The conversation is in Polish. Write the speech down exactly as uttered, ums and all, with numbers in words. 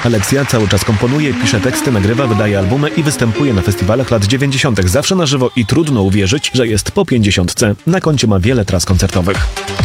Aleksia cały czas komponuje, pisze teksty, nagrywa, wydaje albumy i występuje na festiwalach lat dziewięćdziesiątych. Zawsze na żywo i trudno uwierzyć, że jest po pięćdziesiątce. Na koncie ma wiele tras koncertowych.